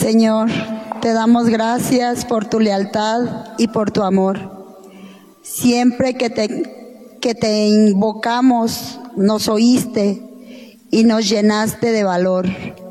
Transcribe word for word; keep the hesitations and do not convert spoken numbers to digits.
Señor, te damos gracias por tu lealtad y por tu amor. Siempre que te, que te invocamos, nos oíste y nos llenaste de valor.